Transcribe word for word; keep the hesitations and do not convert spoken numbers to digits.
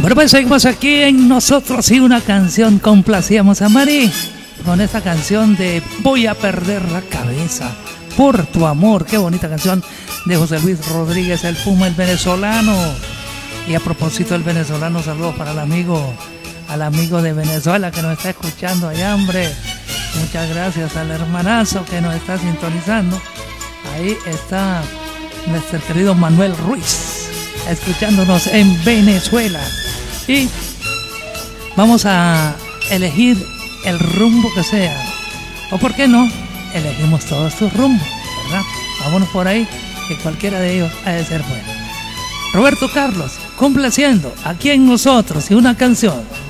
Bueno, pues seguimos aquí en Nosotros y una canción. Complacíamos a Mari con esta canción de Voy a perder la cabeza por tu amor. Qué bonita canción de José Luis Rodríguez, el Puma, el venezolano. Y a propósito del venezolano, saludos para el amigo, al amigo de Venezuela que nos está escuchando allá, hombre. Muchas gracias al hermanazo que nos está sintonizando. Ahí está nuestro querido Manuel Ruiz, escuchándonos en Venezuela. Y vamos a elegir el rumbo que sea. O por qué no, elegimos todos tus rumbos, ¿verdad? Vámonos por ahí, que cualquiera de ellos ha de ser bueno. Roberto Carlos, complaciendo aquí en Nosotros y una canción.